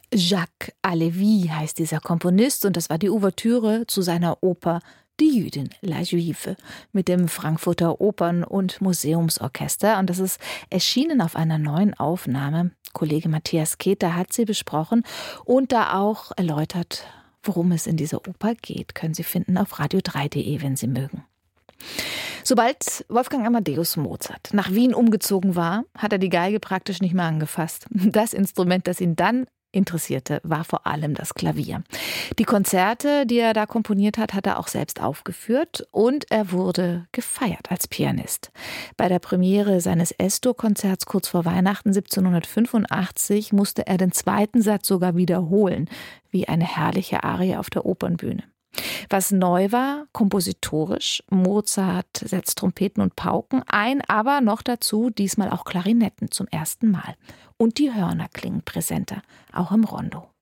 Jacques Halévy heißt dieser Komponist und das war die Ouvertüre zu seiner Oper Die Jüdin, La Juive, mit dem Frankfurter Opern- und Museumsorchester. Und das ist erschienen auf einer neuen Aufnahme. Kollege Matthias Keter hat sie besprochen und da auch erläutert, worum es in dieser Oper geht. Können Sie finden auf radio3.de, wenn Sie mögen. Sobald Wolfgang Amadeus Mozart nach Wien umgezogen war, hat er die Geige praktisch nicht mehr angefasst. Das Instrument, das ihn dann interessierte, war vor allem das Klavier. Die Konzerte, die er da komponiert hat, hat er auch selbst aufgeführt und er wurde gefeiert als Pianist. Bei der Premiere seines Esto-Konzerts kurz vor Weihnachten 1785 musste er den zweiten Satz sogar wiederholen, wie eine herrliche Arie auf der Opernbühne. Was neu war, kompositorisch, Mozart setzt Trompeten und Pauken ein, aber noch dazu diesmal auch Klarinetten zum ersten Mal. Und die Hörner klingen präsenter, auch im Rondo.